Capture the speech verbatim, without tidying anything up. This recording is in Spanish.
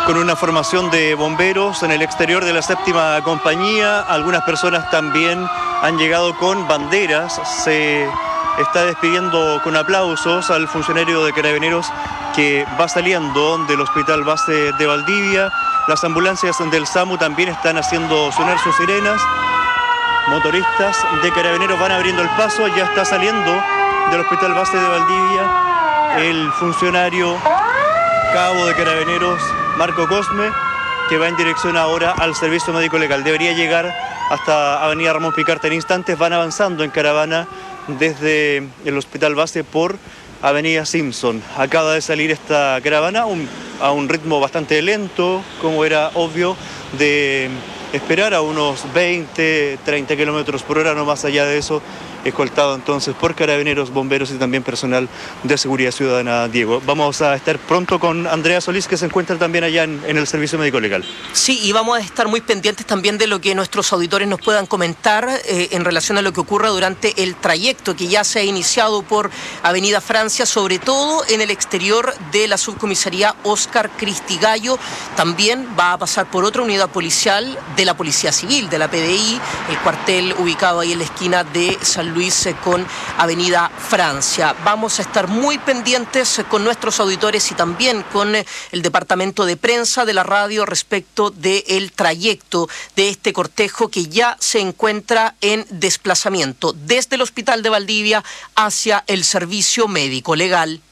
con una formación de bomberos en el exterior de la séptima compañía. Algunas personas también han llegado con banderas. Se está despidiendo con aplausos al funcionario de Carabineros que va saliendo del Hospital Base de Valdivia. Las ambulancias del SAMU también están haciendo sonar sus sirenas. Motoristas de Carabineros van abriendo el paso. Ya está saliendo del Hospital Base de Valdivia el funcionario cabo de Carabineros Marco Cosme, que va en dirección ahora al servicio médico legal. Debería llegar hasta Avenida Ramón Picarte en instantes. Van avanzando en caravana desde el Hospital Base por Avenida Simpson. Acaba de salir esta caravana un, a un ritmo bastante lento, como era obvio de esperar, a unos veinte, treinta kilómetros por hora, no más allá de eso, escoltado entonces por Carabineros, bomberos y también personal de seguridad ciudadana. Diego, vamos a estar pronto con Andrea Solís, que se encuentra también allá en, en el servicio médico legal. Sí, y vamos a estar muy pendientes también de lo que nuestros auditores nos puedan comentar eh, en relación a lo que ocurra durante el trayecto que ya se ha iniciado por Avenida Francia, sobre todo en el exterior de la subcomisaría Óscar Cristigallo. También va a pasar por otra unidad policial de la Policía Civil, de la P D I, el cuartel ubicado ahí en la esquina de San Luis con Avenida Francia. Vamos a estar muy pendientes con nuestros auditores y también con el departamento de prensa de la radio respecto del trayecto de este cortejo que ya se encuentra en desplazamiento desde el Hospital de Valdivia hacia el servicio médico legal.